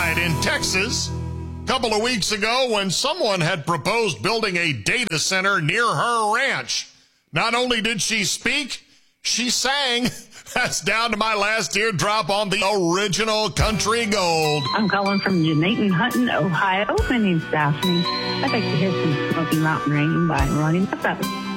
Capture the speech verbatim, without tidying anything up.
died in Texas a couple of weeks ago when someone had proposed building a data center near her ranch. Not only did she speak, she sang. That's down to my last teardrop on the original Country Gold. I'm calling from Jenaton, Hutton, Ohio. My name's Daphne. I'd like to hear some Smoky Mountain Rain by Ronnie Massa.